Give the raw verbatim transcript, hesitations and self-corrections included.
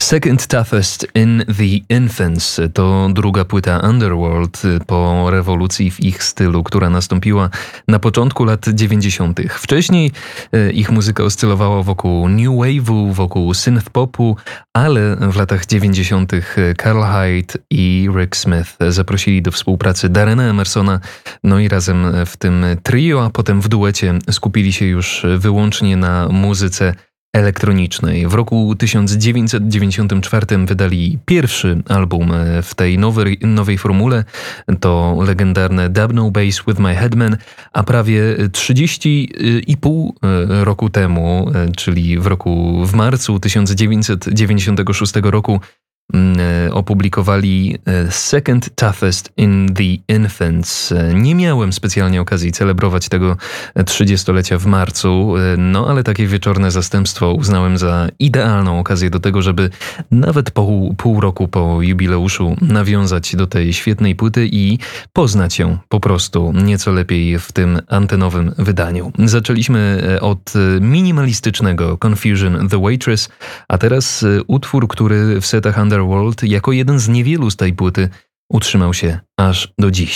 Second Toughest in the Infants to druga płyta Underworld po rewolucji w ich stylu, która nastąpiła na początku lat dziewięćdziesiątych. Wcześniej ich muzyka oscylowała wokół new wave'u, wokół synth popu, ale w latach dziewięćdziesiątych Carl Hyde i Rick Smith zaprosili do współpracy Darrena Emersona, no i razem w tym trio, a potem w duecie skupili się już wyłącznie na muzyce elektronicznej. W roku tysiąc dziewięćset dziewięćdziesiątym czwartym wydali pierwszy album w tej nowej, nowej formule. To legendarne Dub No Bass with My Headman, a prawie trzydzieści i pół roku temu, czyli w roku w marcu tysiąc dziewięćset dziewięćdziesiątego szóstego roku, opublikowali Second Toughest in the Infants. Nie miałem specjalnie okazji celebrować tego trzydziestolecia w marcu, no ale takie wieczorne zastępstwo uznałem za idealną okazję do tego, żeby nawet po pół roku po jubileuszu nawiązać do tej świetnej płyty i poznać ją po prostu nieco lepiej w tym antenowym wydaniu. Zaczęliśmy od minimalistycznego Confusion the Waitress, a teraz utwór, który w setach Underworld jako jeden z niewielu z tej płyty utrzymał się aż do dziś.